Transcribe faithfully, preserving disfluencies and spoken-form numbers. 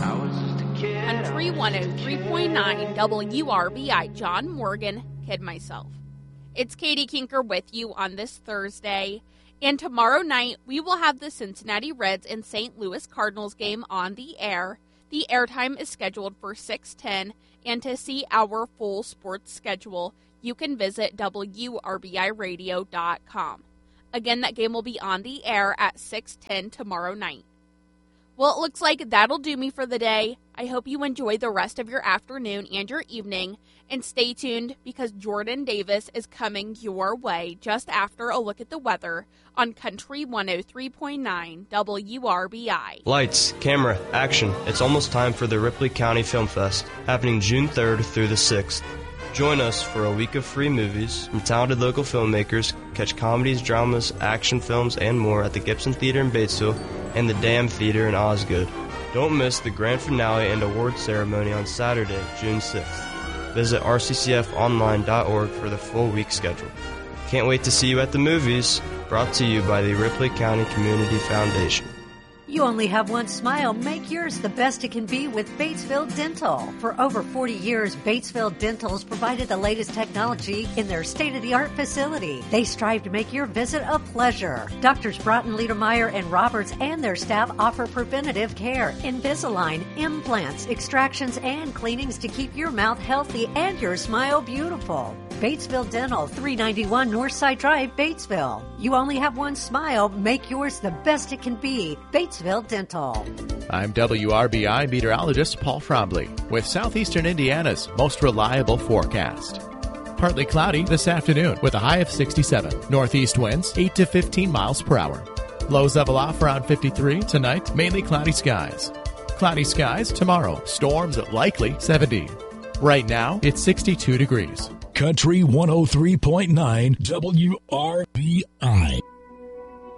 Country one oh three point nine W R B I, John Morgan, Kid Myself. It's Katie Kinker with you on this Thursday, and tomorrow night we will have the Cincinnati Reds and Saint Louis Cardinals game on the air. The airtime is scheduled for six ten, and to see our full sports schedule, you can visit W R B I radio dot com. Again, that game will be on the air at six ten tomorrow night. Well, it looks like that'll do me for the day. I hope you enjoy the rest of your afternoon and your evening, and stay tuned because Jordan Davis is coming your way just after a look at the weather on Country one oh three point nine W R B I. Lights, camera, action. It's almost time for the Ripley County Film Fest, happening June third through the sixth. Join us for a week of free movies from talented local filmmakers. Catch comedies, dramas, action films, and more at the Gibson Theater in Batesville and the Dam Theater in Osgood. Don't miss the grand finale and award ceremony on Saturday, June sixth. Visit R C C F online dot org for the full week schedule. Can't wait to see you at the movies. Brought to you by the Ripley County Community Foundation. You only have one smile. Make yours the best it can be with Batesville Dental. For over forty years, Batesville Dental has provided the latest technology in their state-of-the-art facility. They strive to make your visit a pleasure. Doctors Broughton, Liedermeyer, and Roberts and their staff offer preventative care, Invisalign, implants, extractions, and cleanings to keep your mouth healthy and your smile beautiful. Batesville Dental, three ninety-one Northside Drive, Batesville. You only have one smile. Make yours the best it can be. Batesville Dental. I'm W R B I meteorologist Paul Frobley with Southeastern Indiana's most reliable forecast. Partly cloudy this afternoon with a high of sixty-seven. Northeast winds eight to fifteen miles per hour. Lows level off around fifty-three. Tonight, mainly cloudy skies. Cloudy skies tomorrow. Storms likely seventy. Right now, it's sixty-two degrees. Country one oh three point nine W R B I.